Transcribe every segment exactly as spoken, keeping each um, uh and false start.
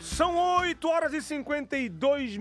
São oito horas e cinquenta e dois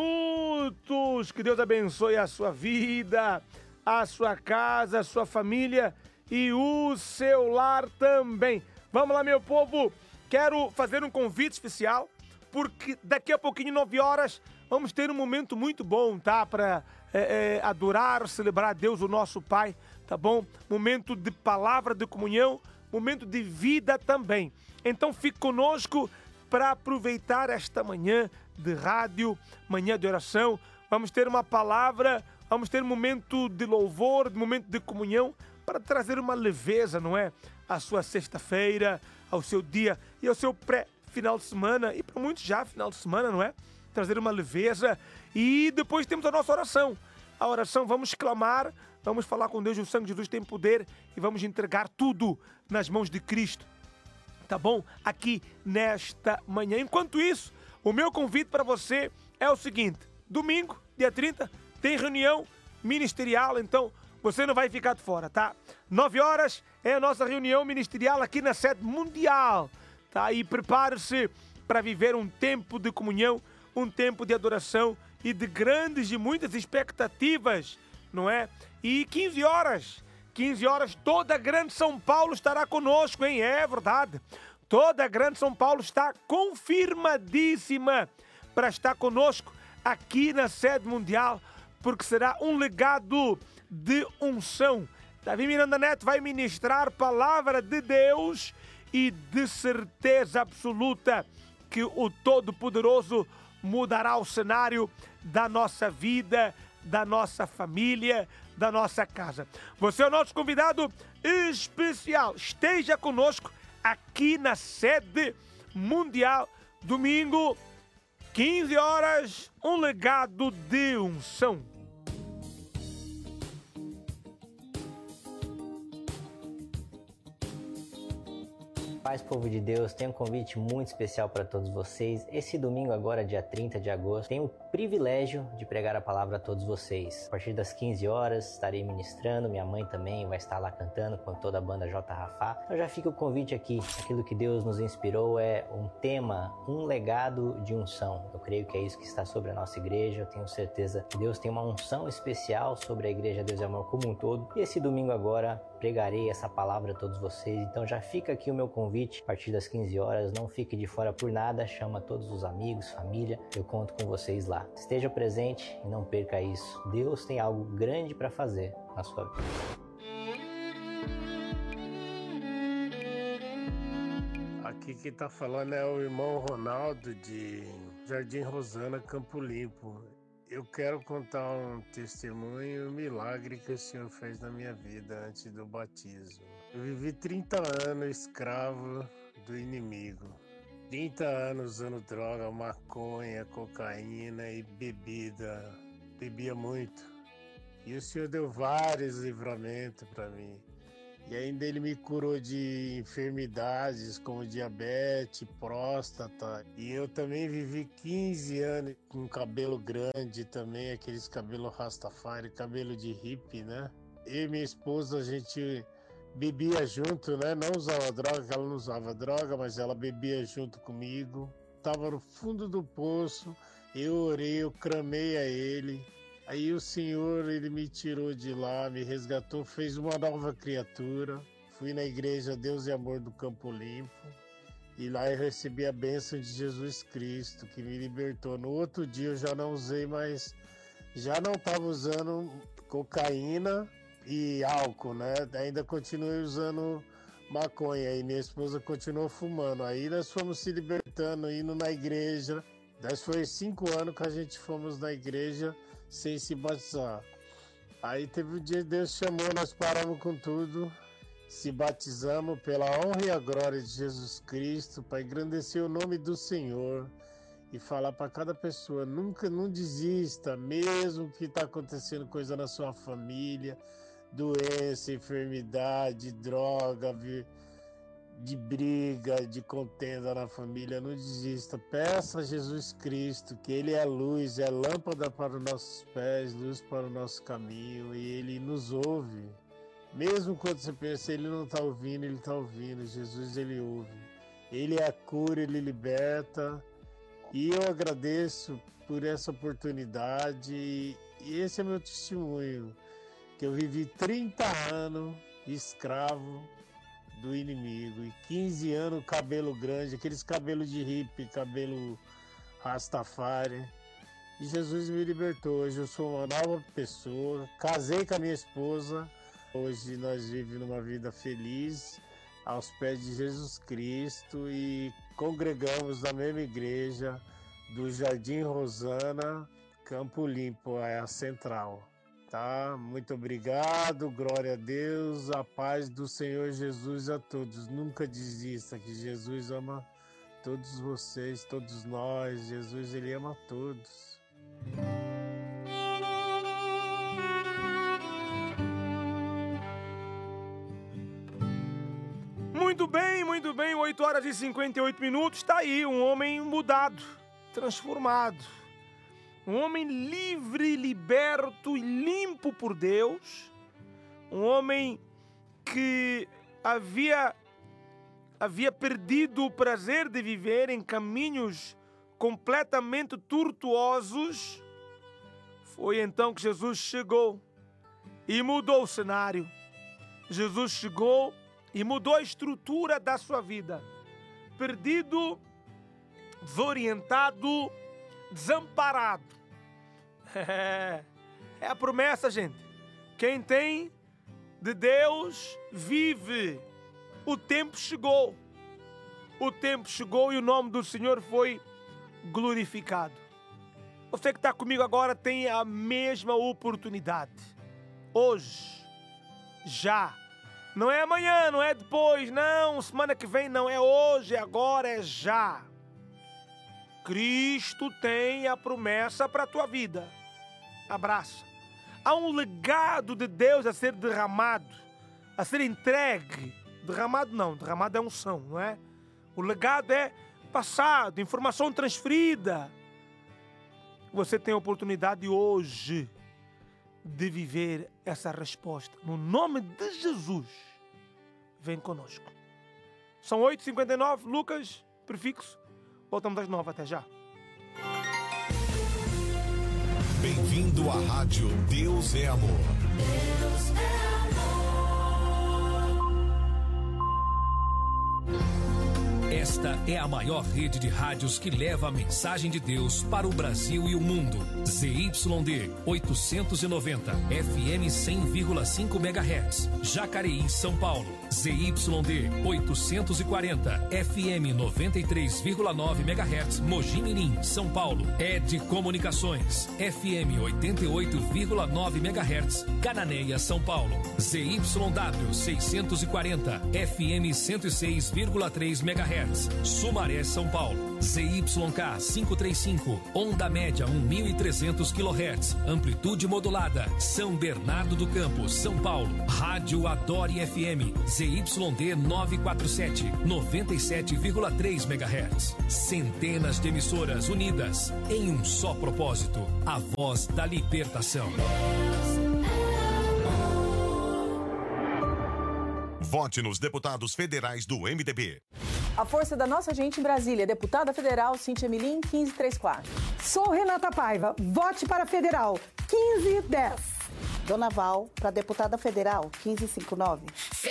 minutos. Que Deus abençoe a sua vida, a sua casa, a sua família e o seu lar também. Vamos lá, meu povo. Quero fazer um convite especial, porque daqui a pouquinho, nove horas, vamos ter um momento muito bom, tá? Para é, é, adorar, celebrar a Deus, o nosso Pai, tá bom? Momento de palavra, de comunhão, momento de vida também. Então fique conosco para aproveitar esta manhã de rádio, manhã de oração. Vamos ter uma palavra, vamos ter um momento de louvor, um momento de comunhão, para trazer uma leveza, não é? À sua sexta-feira, ao seu dia e ao seu pré-final de semana, e para muitos já final de semana, não é? Trazer uma leveza. E depois temos a nossa oração. A oração, vamos clamar, vamos falar com Deus, o sangue de Jesus tem poder, e vamos entregar tudo nas mãos de Cristo. Tá bom? Aqui nesta manhã. Enquanto isso, o meu convite para você é o seguinte: domingo, dia trinta, tem reunião ministerial, então você não vai ficar de fora, tá? nove horas é a nossa reunião ministerial aqui na sede mundial, tá? E prepare-se para viver um tempo de comunhão, um tempo de adoração e de grandes e muitas expectativas, não é? E quinze horas, quinze horas, toda a Grande São Paulo estará conosco, hein? É verdade. Toda a Grande São Paulo está confirmadíssima para estar conosco aqui na sede mundial, porque será um legado de unção. Davi Miranda Neto vai ministrar palavra de Deus e de certeza absoluta que o Todo-Poderoso mudará o cenário da nossa vida, da nossa família, da nossa casa. Você é o nosso convidado especial. Esteja conosco aqui na sede mundial, domingo, quinze horas, um legado de unção. Paz, povo de Deus, tenho um convite muito especial para todos vocês. Esse domingo agora, dia trinta de agosto, tenho o privilégio de pregar a palavra a todos vocês. A partir das quinze horas estarei ministrando, minha mãe também vai estar lá cantando com toda a banda J. Rafá. Então já fica o convite aqui. Aquilo que Deus nos inspirou é um tema, um legado de unção. Eu creio que é isso que está sobre a nossa igreja. Eu tenho certeza que Deus tem uma unção especial sobre a igreja Deus e Amor como um todo. E esse domingo agora pregarei essa palavra a todos vocês. Então já fica aqui o meu convite. A partir das quinze horas, não fique de fora por nada, chama todos os amigos, família, eu conto com vocês lá. Esteja presente e não perca isso. Deus tem algo grande para fazer na sua vida. Aqui quem tá falando é o irmão Ronaldo de Jardim Rosana, Campo Limpo. Eu quero contar um testemunho e um milagre que o Senhor fez na minha vida antes do batismo. Eu vivi trinta anos escravo do inimigo. trinta anos usando droga, maconha, cocaína e bebida. Bebia muito. E o Senhor deu vários livramentos para mim. E ainda Ele me curou de enfermidades como diabetes, próstata. E eu também vivi quinze anos com cabelo grande também, aqueles cabelos rastafari, cabelo de hippie, né? Eu e minha esposa, a gente bebia junto, né? Não usava droga, ela não usava droga, mas ela bebia junto comigo. Tava no fundo do poço, eu orei, eu clamei a Ele. Aí o Senhor, Ele me tirou de lá, me resgatou, fez uma nova criatura. Fui na igreja Deus e Amor do Campo Limpo. E lá eu recebi a bênção de Jesus Cristo, que me libertou. No outro dia eu já não usei mais, já não estava usando cocaína e álcool, né? Ainda continuei usando maconha e minha esposa continuou fumando. Aí nós fomos se libertando, indo na igreja. Nós foi cinco anos que a gente fomos na igreja sem se batizar. Aí teve um dia que Deus chamou, nós paramos com tudo, se batizamos pela honra e a glória de Jesus Cristo, para engrandecer o nome do Senhor e falar para cada pessoa: nunca, não desista, mesmo que está acontecendo coisa na sua família, doença, enfermidade, droga, de briga, de contenda na família, não desista. Peça a Jesus Cristo, que Ele é luz, é lâmpada para os nossos pés, luz para o nosso caminho, e Ele nos ouve. Mesmo quando você pensa, Ele não está ouvindo, Ele está ouvindo. Jesus, Ele ouve. Ele é a cura, Ele liberta, E eu agradeço por essa oportunidade. E esse é meu testemunho, que eu vivi trinta anos escravo do inimigo. E quinze anos cabelo grande, aqueles cabelos de hippie, cabelo rastafari. E Jesus me libertou. Hoje eu sou uma nova pessoa. Casei com a minha esposa. Hoje nós vivemos uma vida feliz aos pés de Jesus Cristo e congregamos na mesma igreja do Jardim Rosana, Campo Limpo, é a central. Tá? Muito obrigado, glória a Deus, a paz do Senhor Jesus a todos. Nunca desista, que Jesus ama todos vocês, todos nós. Jesus, Ele ama todos. Muito bem, muito bem, oito horas e cinquenta e oito minutos, está aí um homem mudado, transformado. Um homem livre, liberto e limpo por Deus. Um homem que havia, havia perdido o prazer de viver em caminhos completamente tortuosos. Foi então que Jesus chegou e mudou o cenário. Jesus chegou e mudou a estrutura da sua vida. Perdido, desorientado, desamparado. É, é a promessa, gente. Quem tem de Deus vive. O tempo chegou. O tempo chegou e o nome do Senhor foi glorificado. Você que está comigo agora tem a mesma oportunidade. Hoje, já. Não é amanhã, não é depois, não. Semana que vem, não. É hoje, é agora, é já. Cristo tem a promessa para a tua vida. Abraça. Há um legado de Deus a ser derramado, a ser entregue. Derramado não, derramado é unção, não é? O legado é passado, informação transferida. Você tem a oportunidade hoje de viver essa resposta. No nome de Jesus, vem conosco. São oito e cinquenta e nove, Lucas, prefixo. Voltamos às nove, até já. Bem-vindo à Rádio Deus é Amor. Deus é amor. Esta é a maior rede de rádios que leva a mensagem de Deus para o Brasil e o mundo. Z Y D oitocentos e noventa, F M cem vírgula cinco megahertz, Jacareí, São Paulo. Z Y D oitocentos e quarenta, F M noventa e três vírgula nove megahertz, Mogi Mirim, São Paulo. Ed Comunicações, F M oitenta e oito vírgula nove megahertz, Cananéia, São Paulo. Z Y W seiscentos e quarenta, F M cento e seis vírgula três megahertz, Sumaré, São Paulo. Z Y K quinhentos e trinta e cinco, onda média mil e trezentos quilohertz, amplitude modulada, São Bernardo do Campo, São Paulo. Rádio Adore F M, Z Y D novecentos e quarenta e sete, noventa e sete vírgula três megahertz. Centenas de emissoras unidas em um só propósito, a voz da libertação. Vote nos deputados federais do M D B. A força da nossa gente em Brasília, deputada federal Cíntia Milim, quinze trinta e quatro. Sou Renata Paiva, vote para federal, quinze dez. Dona Val, para deputada federal, quinze cinquenta e nove.